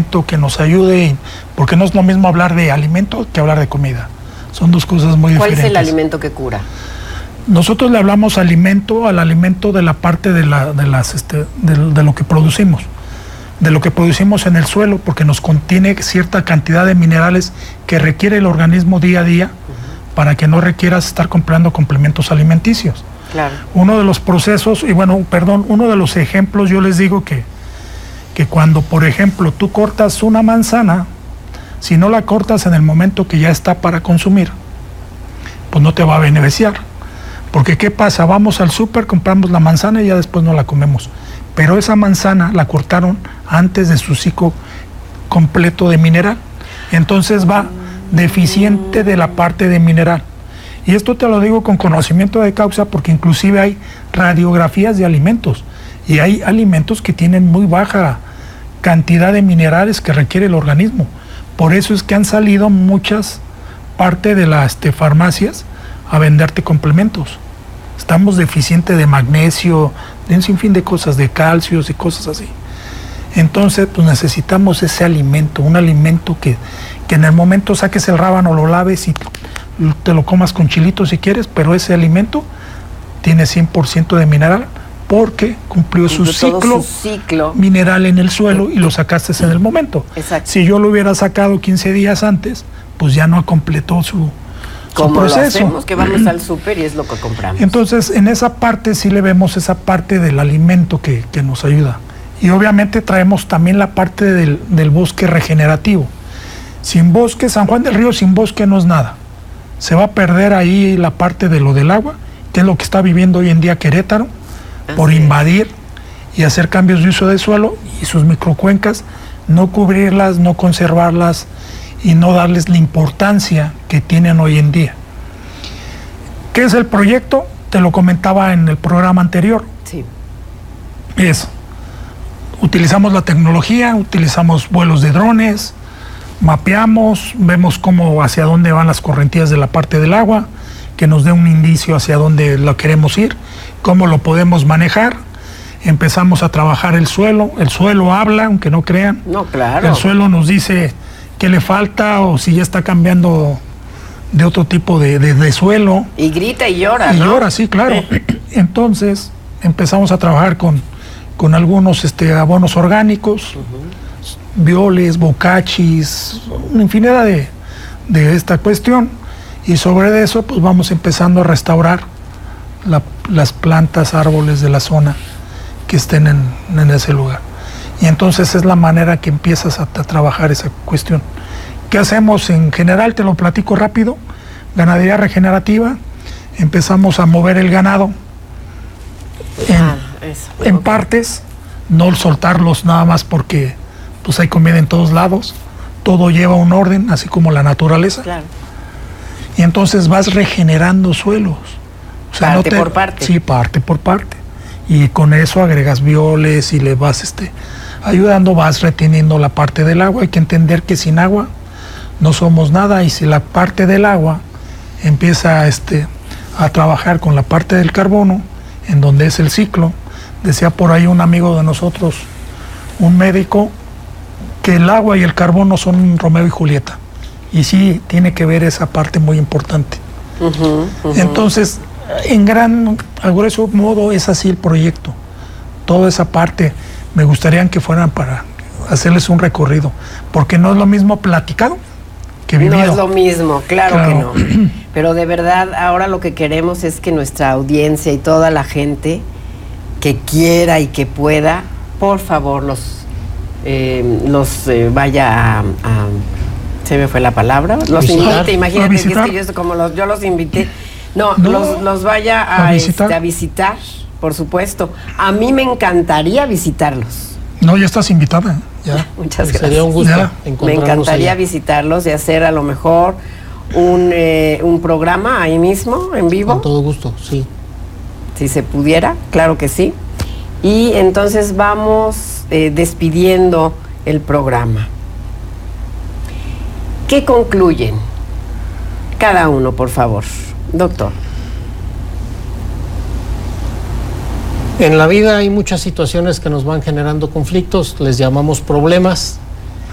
alimento que nos ayude, porque no es lo mismo hablar de alimento que hablar de comida. Son dos cosas muy diferentes. ¿Cuál es el alimento que cura? Nosotros le hablamos alimento al alimento de la parte de lo que producimos, de lo que producimos en el suelo, porque nos contiene cierta cantidad de minerales que requiere el organismo día a día para que no requieras estar comprando complementos alimenticios. Claro. Uno de los procesos, uno de los ejemplos, yo les digo que cuando, por ejemplo, tú cortas una manzana, si no la cortas en el momento que ya está para consumir, pues no te va a beneficiar. Porque ¿qué pasa? Vamos al súper, compramos la manzana y ya después no la comemos. Pero esa manzana la cortaron antes de su ciclo completo de mineral. Entonces va deficiente de la parte de mineral. Y esto te lo digo con conocimiento de causa, porque inclusive hay radiografías de alimentos. Y hay alimentos que tienen muy baja cantidad de minerales que requiere el organismo. Por eso es que han salido muchas partes de las farmacias a venderte complementos. Estamos deficientes de magnesio, de un sinfín de cosas, de calcios y cosas así. Entonces, pues necesitamos ese alimento, un alimento que en el momento saques el rábano, lo laves y te lo comas con chilitos si quieres, pero ese alimento tiene 100% de mineral porque cumplió su ciclo mineral en el suelo y lo sacaste en el momento. Exacto. Si yo lo hubiera sacado 15 días antes, pues ya no completó su proceso. Lo hacemos, que vamos al súper y es lo que compramos. Entonces, en esa parte sí le vemos esa parte del alimento que nos ayuda. Y obviamente traemos también la parte del bosque regenerativo. Sin bosque, San Juan del Río sin bosque no es nada. Se va a perder ahí la parte de lo del agua, que es lo que está viviendo hoy en día Querétaro, por invadir y hacer cambios de uso de suelo y sus microcuencas, no cubrirlas, no conservarlas y no darles la importancia que tienen hoy en día. ¿Qué es el proyecto? Te lo comentaba en el programa anterior. Sí. Utilizamos la tecnología, utilizamos vuelos de drones, mapeamos, vemos hacia dónde van las correntías de la parte del agua, que nos dé un indicio hacia dónde lo queremos ir, cómo lo podemos manejar. Empezamos a trabajar el suelo habla, aunque no crean. No, claro. El suelo nos dice qué le falta o si ya está cambiando de otro tipo de suelo. Y grita y llora, ¿no? Y llora, sí, claro. Entonces empezamos a trabajar con algunos abonos orgánicos, violes, bocachis, una infinidad de esta cuestión. Y sobre eso pues vamos empezando a restaurar las plantas, árboles de la zona que estén en ese lugar. Y entonces es la manera que empiezas a trabajar esa cuestión. ¿Qué hacemos en general? Te lo platico rápido. Ganadería regenerativa. Empezamos a mover el ganado en partes, no soltarlos nada más porque pues hay comida en todos lados. Todo lleva un orden, así como la naturaleza. Claro. Y entonces vas regenerando suelos. O sea, parte por parte. Sí, parte por parte. Y con eso agregas violes y le vas ayudando, vas reteniendo la parte del agua. Hay que entender que sin agua no somos nada, y si la parte del agua empieza a trabajar con la parte del carbono, en donde es el ciclo, decía por ahí un amigo de nosotros, un médico, que el agua y el carbono son Romeo y Julieta. Y sí, tiene que ver esa parte muy importante. Entonces, a grueso modo, es así el proyecto. Toda esa parte, me gustaría que fueran para hacerles un recorrido, porque no es lo mismo platicado que vivido. No es lo mismo, claro que no. Pero de verdad, ahora lo que queremos es que nuestra audiencia y toda la gente que quiera y que pueda, por favor, los vaya a se me fue la palabra, los invite, imagínate que es que yo los invité, los vaya a visitar, por supuesto. A mí me encantaría visitarlos. No, ya estás invitada. Ya. Muchas gracias. Sería un gusto me encantaría allá visitarlos y hacer a lo mejor un programa ahí mismo, en vivo. Con todo gusto, sí. Si se pudiera, claro que sí. Y entonces vamos despidiendo el programa. ¿Qué concluyen? Cada uno, por favor. Doctor. En la vida hay muchas situaciones que nos van generando conflictos, les llamamos problemas.